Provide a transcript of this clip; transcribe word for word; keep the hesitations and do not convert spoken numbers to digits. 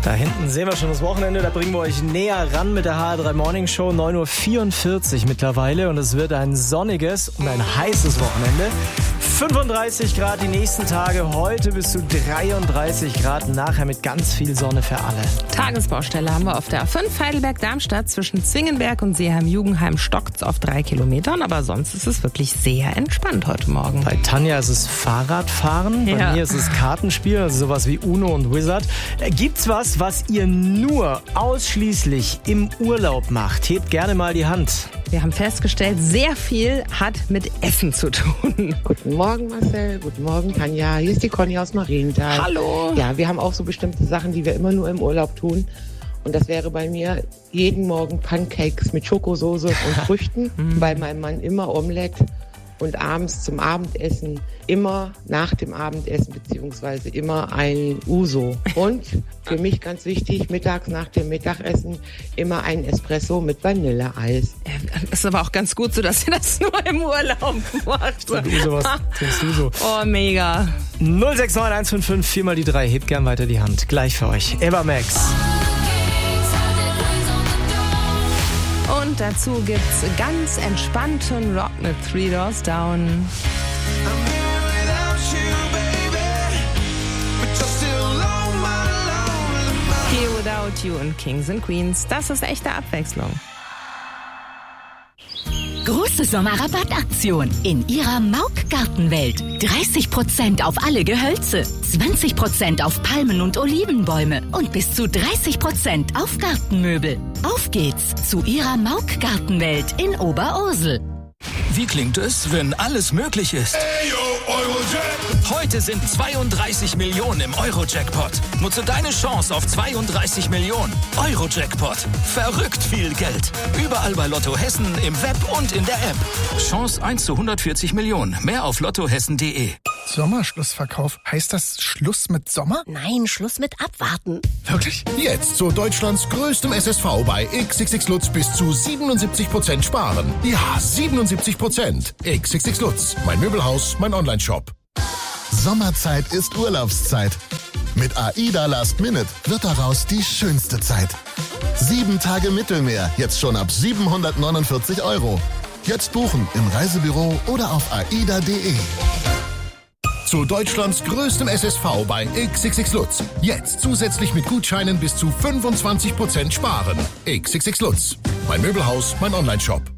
Da hinten sehen wir schon das Wochenende, da bringen wir euch näher ran mit der H R drei Morning Show, neun Uhr vierundvierzig mittlerweile und es wird ein sonniges und ein heißes Wochenende. fünfunddreißig Grad die nächsten Tage, heute bis zu dreiunddreißig Grad, nachher mit ganz viel Sonne für alle. Tagesbaustelle haben wir auf der A fünf Heidelberg-Darmstadt zwischen Zwingenberg und Seeheim-Jugendheim stockt's auf drei Kilometern, aber sonst ist es wirklich sehr entspannt heute Morgen. Bei Tanja ist es Fahrradfahren, ja. Bei mir ist es Kartenspiel, also sowas wie Uno und Wizard. Äh, gibt's was, was ihr nur ausschließlich im Urlaub macht? Hebt gerne mal die Hand. Wir haben festgestellt, sehr viel hat mit Essen zu tun. Guten Morgen Marcel, guten Morgen Tanja, hier ist die Conny aus Marienthal. Hallo. Ja, wir haben auch so bestimmte Sachen, die wir immer nur im Urlaub tun. Und das wäre bei mir jeden Morgen Pancakes mit Schokosoße und Früchten. Bei meinem Mann immer Omelette. Und abends zum Abendessen immer nach dem Abendessen beziehungsweise immer ein Uso. Und für mich ganz wichtig, mittags nach dem Mittagessen immer ein Espresso mit Vanilleeis. Ist aber auch ganz gut so, dass ihr das nur im Urlaub macht. Und Uso, was trinkst du so? Oh, mega. null sechs neun eins fünf fünf vier mal die drei, hebt gern weiter die Hand. Gleich für euch. Eva Max. Und dazu gibt's ganz entspannten Rock mit Three Doors Down. Here Without You und Kings and Queens. Das ist echte Abwechslung. Große Sommerrabattaktion in ihrer Mauk Gartenwelt. dreißig Prozent auf alle Gehölze, zwanzig Prozent auf Palmen und Olivenbäume und bis zu dreißig Prozent auf Gartenmöbel. Auf geht's zu ihrer Mauk Gartenwelt in Oberursel. Wie klingt es, wenn alles möglich ist? Heute sind zweiunddreißig Millionen im Euro-Jackpot. Nutze deine Chance auf zweiunddreißig Millionen. Euro-Jackpot. Verrückt viel Geld. Überall bei Lotto Hessen, im Web und in der App. Chance eins zu hundertvierzig Millionen. Mehr auf lottohessen punkt de. Sommerschlussverkauf. Heißt das Schluss mit Sommer? Nein, Schluss mit Abwarten. Wirklich? Jetzt zu Deutschlands größtem S S V bei X X X Lutz bis zu siebenundsiebzig Prozent sparen. Ja, siebenundsiebzig Prozent. X X X Lutz. Mein Möbelhaus, mein Onlineshop. Sommerzeit ist Urlaubszeit. Mit AIDA Last Minute wird daraus die schönste Zeit. Sieben Tage Mittelmeer, jetzt schon ab siebenhundertneunundvierzig Euro. Jetzt buchen im Reisebüro oder auf aida punkt de. Zu Deutschlands größtem S S V bei X X X Lutz. Jetzt zusätzlich mit Gutscheinen bis zu fünfundzwanzig Prozent sparen. X X X Lutz. Mein Möbelhaus, mein Onlineshop.